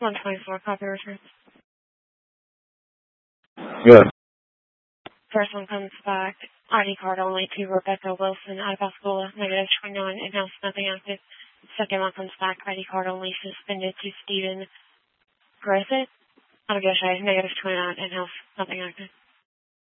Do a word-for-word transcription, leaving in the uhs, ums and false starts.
one twenty-four, copy return. Good. First one comes back, I D card only to Rebecca Wilson out of Pascagoula, negative twenty-nine, in-house, nothing active. Second one comes back, I D card only suspended to Stephen Griffith out of Goshen, negative twenty-nine, in-house, nothing active.